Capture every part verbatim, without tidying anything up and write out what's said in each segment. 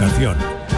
Evocación.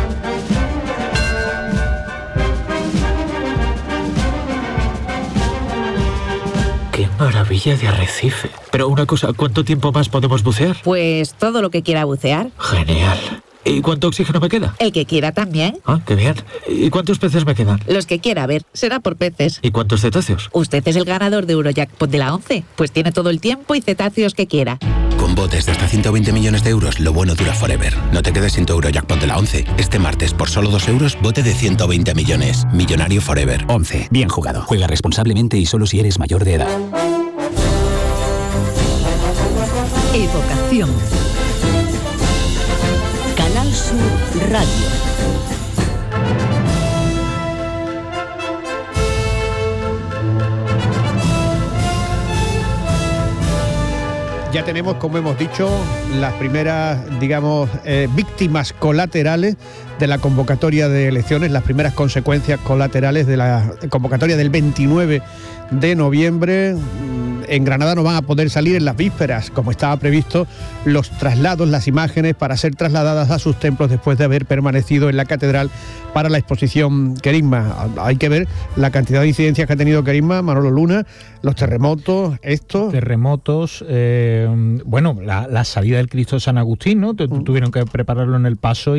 ¡Qué maravilla de arrecife! Pero una cosa, ¿cuánto tiempo más podemos bucear? Pues todo lo que quiera bucear. Genial. ¿Y cuánto oxígeno me queda? El que quiera también. Ah, qué bien. ¿Y cuántos peces me quedan? Los que quiera, a ver, será por peces. ¿Y cuántos cetáceos? Usted es el ganador de Eurojackpot de la once, pues tiene todo el tiempo y cetáceos que quiera. Con botes de hasta ciento veinte millones de euros, lo bueno dura forever. No te quedes sin tu Eurojackpot de la once. Este martes, por solo dos euros, bote de ciento veinte millones. Millonario forever. once. Bien jugado. Juega responsablemente y solo si eres mayor de edad. Evocación. Canal Sur Radio. Ya tenemos, como hemos dicho, las primeras, digamos, eh, víctimas colaterales de la convocatoria de elecciones, las primeras consecuencias colaterales de la convocatoria del veintinueve de noviembre. En Granada no van a poder salir en las vísperas, como estaba previsto, los traslados, las imágenes para ser trasladadas a sus templos después de haber permanecido en la catedral para la exposición Querigma. Hay que ver la cantidad de incidencias que ha tenido Querigma, Manolo Luna, los terremotos, esto... Terremotos, eh, bueno, la, la salida del Cristo de San Agustín, ¿no? Tu, tu, tuvieron que prepararlo en el paso y,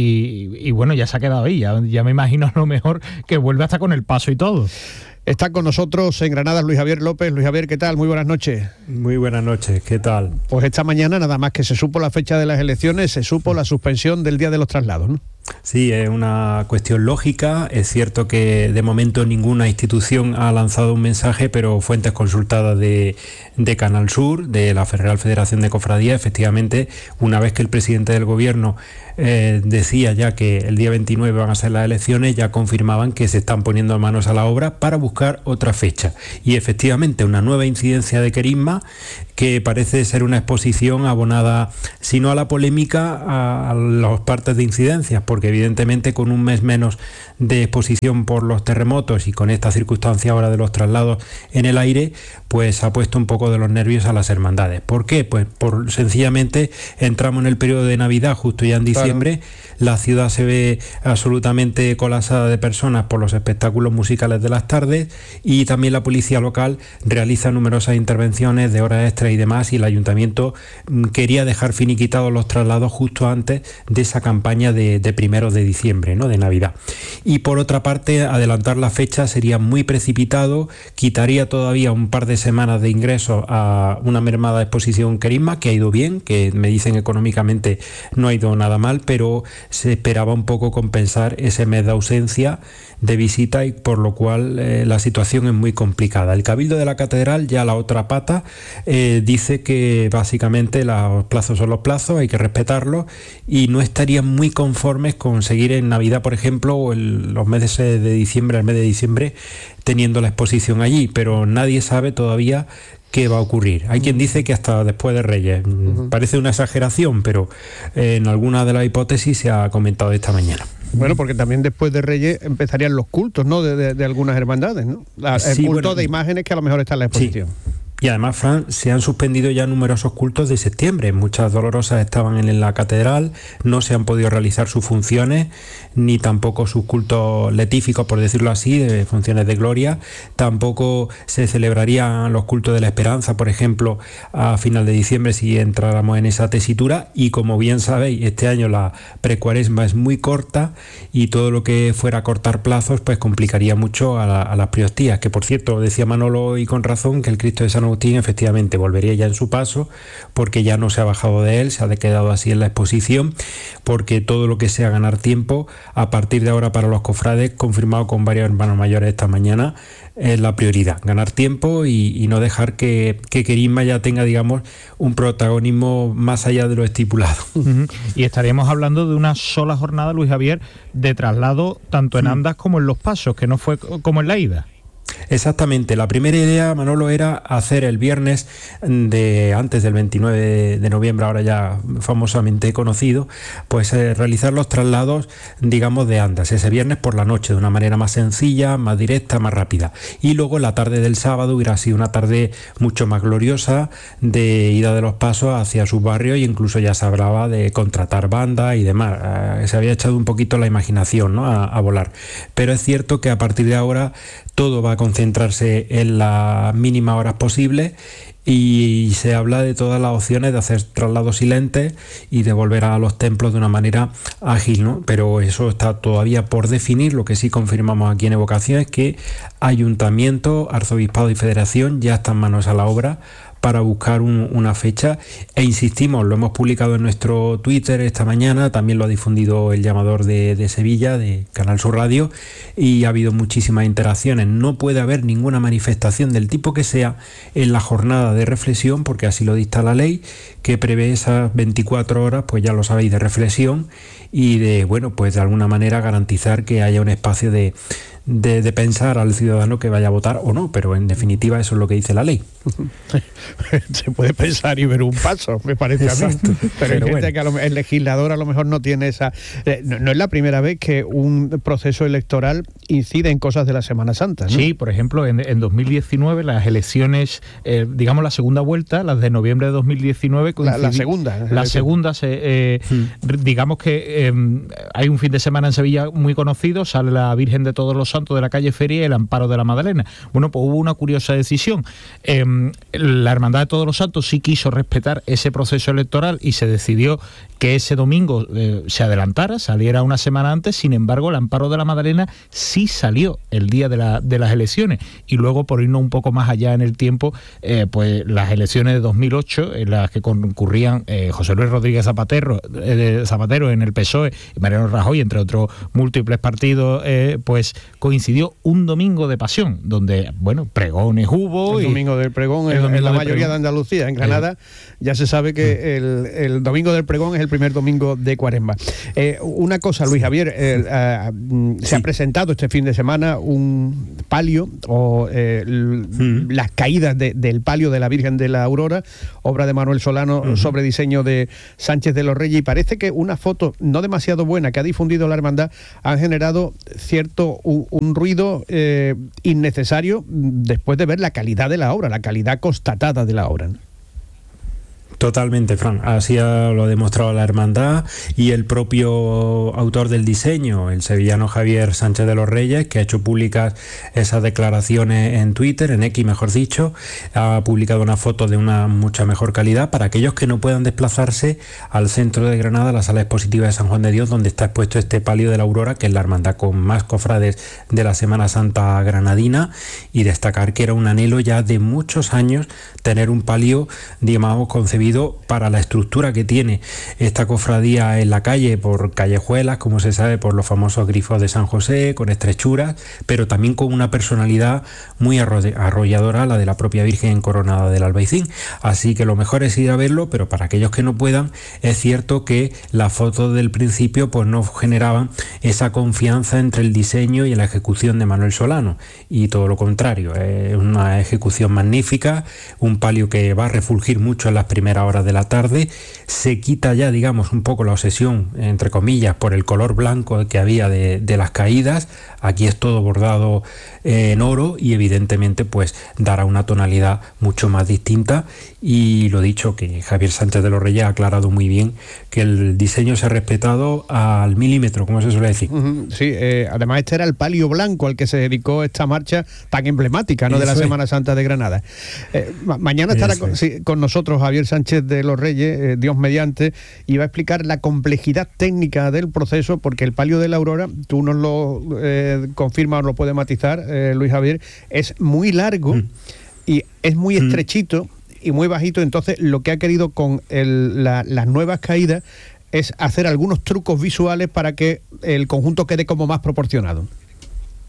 y, y bueno, ya se ha quedado ahí, ya, ya me imagino a lo mejor que vuelve hasta con el paso y todo. Está con nosotros en Granada Luis Javier López. Luis Javier, ¿qué tal? Muy buenas noches. Muy buenas noches, ¿qué tal? Pues esta mañana, nada más que se supo la fecha de las elecciones, se supo la suspensión del día de los traslados, ¿no? Sí, es una cuestión lógica. Es cierto que de momento ninguna institución ha lanzado un mensaje, pero fuentes consultadas de, de Canal Sur, de la Real Federación de Cofradías, efectivamente, una vez que el presidente del gobierno eh, decía ya que el día veintinueve van a ser las elecciones, ya confirmaban que se están poniendo manos a la obra para buscar otra fecha. Y efectivamente, una nueva incidencia de Querigma, que parece ser una exposición abonada, si no a la polémica, a, a las partes de incidencias, porque evidentemente con un mes menos de exposición por los terremotos y con esta circunstancia ahora de los traslados en el aire, pues ha puesto un poco de los nervios a las hermandades. ¿Por qué? Pues por sencillamente entramos en el periodo de Navidad, justo ya en diciembre, claro. La ciudad se ve absolutamente colapsada de personas por los espectáculos musicales de las tardes, y también la policía local realiza numerosas intervenciones de horas extras y demás, y el ayuntamiento quería dejar finiquitados los traslados justo antes de esa campaña de, de primeros de diciembre, ¿no?, de Navidad. Y por otra parte, adelantar la fecha sería muy precipitado, quitaría todavía un par de semanas de ingresos a una mermada exposición Querigma, que ha ido bien, que me dicen económicamente no ha ido nada mal, pero se esperaba un poco compensar ese mes de ausencia de visita, y por lo cual eh, la situación es muy complicada. El Cabildo de la Catedral, ya la otra pata, eh, dice que básicamente los plazos son los plazos, hay que respetarlos, y no estarían muy conformes con seguir en Navidad, por ejemplo, o el, los meses de diciembre, el mes de diciembre, teniendo la exposición allí, pero nadie sabe todavía qué va a ocurrir. Hay quien dice que hasta después de Reyes. Uh-huh. Parece una exageración, pero eh, en alguna de las hipótesis se ha comentado esta mañana. Bueno, porque también después de Reyes empezarían los cultos, ¿no?, de, de, de algunas hermandades, ¿no? La, el sí, culto bueno, de imágenes, que a lo mejor está en la exposición. Sí. Y además, Fran, se han suspendido ya numerosos cultos de septiembre. Muchas dolorosas estaban en la catedral, no se han podido realizar sus funciones, ni tampoco sus cultos letíficos, por decirlo así, de funciones de gloria. Tampoco se celebrarían los cultos de la esperanza, por ejemplo, a final de diciembre, si entráramos en esa tesitura. Y como bien sabéis, este año la precuaresma es muy corta, y todo lo que fuera a cortar plazos pues complicaría mucho a, la, a las priostías, que por cierto, decía Manolo, y con razón, que el Cristo de San Agustín efectivamente volvería ya en su paso, porque ya no se ha bajado de él, se ha quedado así en la exposición, porque todo lo que sea ganar tiempo a partir de ahora para los cofrades, confirmado con varios hermanos mayores esta mañana, es la prioridad, ganar tiempo y, y no dejar que, que Querigma ya tenga, digamos, un protagonismo más allá de lo estipulado. Uh-huh. Y estaríamos hablando de una sola jornada, Luis Javier, de traslado tanto en andas como en los pasos, que no fue como en la ida. Exactamente, la primera idea, Manolo, era hacer el viernes de antes del veintinueve de noviembre, ahora ya famosamente conocido, pues eh, realizar los traslados, digamos, de andas, ese viernes por la noche, de una manera más sencilla, más directa, más rápida. Y luego la tarde del sábado hubiera sido una tarde mucho más gloriosa de ida de los pasos hacia sus barrios, e incluso ya se hablaba de contratar bandas y demás. Eh, se había echado un poquito la imaginación, ¿no?, a, a volar. Pero es cierto que a partir de ahora todo va a concentrarse en las mínimas horas posibles y se habla de todas las opciones de hacer traslados silentes y de volver a los templos de una manera ágil, ¿no? Pero eso está todavía por definir. Lo que sí confirmamos aquí en Evocación es que Ayuntamiento, Arzobispado y Federación ya están manos a la obra para buscar un, una fecha, e insistimos, lo hemos publicado en nuestro Twitter esta mañana, también lo ha difundido el llamador de, de Sevilla, de Canal Sur Radio, y ha habido muchísimas interacciones. No puede haber ninguna manifestación del tipo que sea en la jornada de reflexión, porque así lo dicta la ley, que prevé esas veinticuatro horas, pues ya lo sabéis, de reflexión y de, bueno, pues de alguna manera garantizar que haya un espacio de De, de pensar al ciudadano que vaya a votar o no, pero en definitiva eso es lo que dice la ley. Se puede pensar y ver un paso, me parece. Exacto. A mí. Pero, pero hay gente bueno. que a lo, el legislador a lo mejor no tiene esa... Eh, no, no es la primera vez que un proceso electoral incide en cosas de la Semana Santa, ¿no? Sí, por ejemplo, en, en dos mil diecinueve las elecciones, eh, digamos la segunda vuelta, las de noviembre de dos mil diecinueve... La, la segunda. La segunda, se, eh, hmm. digamos que eh, hay un fin de semana en Sevilla muy conocido, sale la Virgen de Todos los Santos de la calle Feria y el Amparo de la Madalena. Bueno, pues hubo una curiosa decisión. Eh, la Hermandad de Todos los Santos sí quiso respetar ese proceso electoral y se decidió que ese domingo eh, se adelantara, saliera una semana antes. Sin embargo, el Amparo de la Madalena sí salió el día de, la, de las elecciones. Y luego, por irnos un poco más allá en el tiempo, eh, pues las elecciones de dos mil ocho, en las que concurrían eh, José Luis Rodríguez Zapatero, eh, Zapatero en el P S O E y Mariano Rajoy, entre otros múltiples partidos, eh, pues coincidió un domingo de pasión, donde, bueno, pregones hubo. El y domingo del pregón, el en, domingo en la mayoría pregón. de Andalucía. En Granada eh. ya se sabe que el, el domingo del pregón es el primer domingo de Cuaresma. Eh, una cosa, Luis Javier, eh, eh, se sí. ha presentado este fin de semana un palio, o eh, mm. las caídas de, del palio de la Virgen de la Aurora, obra de Manuel Solano, mm. sobre diseño de Sánchez de los Reyes, y parece que una foto no demasiado buena que ha difundido la hermandad han generado cierto un, un ruido eh, innecesario después de ver la calidad de la obra, la calidad constatada de la obra, ¿no? Totalmente, Fran. Así lo ha demostrado la hermandad y el propio autor del diseño, el sevillano Javier Sánchez de los Reyes, que ha hecho públicas esas declaraciones en Twitter, en X mejor dicho, ha publicado una foto de una mucha mejor calidad para aquellos que no puedan desplazarse al centro de Granada, a la sala expositiva de San Juan de Dios, donde está expuesto este palio de la Aurora, que es la hermandad con más cofrades de la Semana Santa granadina, y destacar que era un anhelo ya de muchos años tener un palio, digamos, concebido para la estructura que tiene esta cofradía en la calle, por callejuelas, como se sabe, por los famosos grifos de San José, con estrechuras, pero también con una personalidad muy arrolladora, la de la propia Virgen coronada del Albaicín. Así que lo mejor es ir a verlo, pero para aquellos que no puedan, es cierto que las fotos del principio pues no generaban esa confianza entre el diseño y la ejecución de Manuel Solano, y todo lo contrario, es una ejecución magnífica, un palio que va a refulgir mucho en las primeras horas de la tarde. Se quita ya, digamos, un poco la obsesión, entre comillas, por el color blanco que había de, de las caídas. Aquí es todo bordado eh, en oro, y evidentemente pues dará una tonalidad mucho más distinta. Y lo dicho, que Javier Sánchez de los Reyes ha aclarado muy bien que el diseño se ha respetado al milímetro, como se suele decir. Uh-huh, sí, eh, además este era el palio blanco al que se dedicó esta marcha tan emblemática, ¿no?, de la Semana Santa de Granada. Eh, ma- mañana estará con, sí, con nosotros Javier Sánchez de los Reyes, eh, Dios mediante, y va a explicar la complejidad técnica del proceso, porque el palio de la Aurora, tú nos lo eh, confirmas o lo puedes matizar, eh, Luis Javier, es muy largo mm. y es muy mm. estrechito y muy bajito. Entonces lo que ha querido con el, la, las nuevas caídas es hacer algunos trucos visuales para que el conjunto quede como más proporcionado.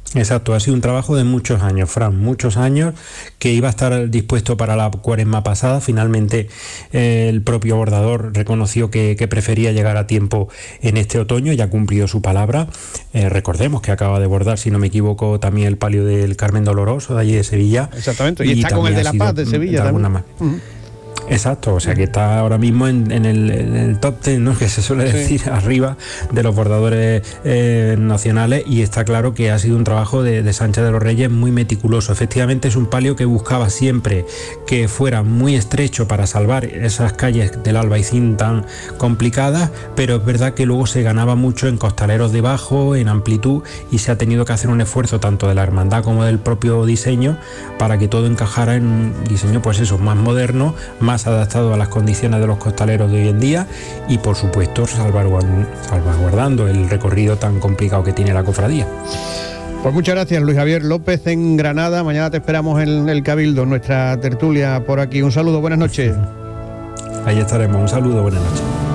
Exacto, ha sido un trabajo de muchos años, Fran, muchos años, que iba a estar dispuesto para la cuaresma pasada. Finalmente eh, el propio bordador reconoció que, que prefería llegar a tiempo en este otoño y ha cumplido su palabra. Eh, recordemos que acaba de bordar, si no me equivoco, también el palio del Carmen Doloroso de allí de Sevilla. Exactamente, y, y está con el de La Paz de Sevilla de también. Más. Uh-huh. Exacto, o sea que está ahora mismo en, en, el, en el top ten, ¿no?, que se suele decir, sí, arriba de los bordadores eh, nacionales, y está claro que ha sido un trabajo de, de Sánchez de los Reyes muy meticuloso. Efectivamente es un palio que buscaba siempre que fuera muy estrecho para salvar esas calles del Albaicín tan complicadas, pero es verdad que luego se ganaba mucho en costaleros de bajo, en amplitud, y se ha tenido que hacer un esfuerzo tanto de la hermandad como del propio diseño para que todo encajara en un diseño, pues eso, más moderno, más adaptado a las condiciones de los costaleros de hoy en día, y por supuesto salvaguardando el recorrido tan complicado que tiene la cofradía. Pues muchas gracias, Luis Javier López en Granada. Mañana te esperamos en el Cabildo, nuestra tertulia por aquí. Un saludo, buenas noches. Ahí estaremos, un saludo, buenas noches.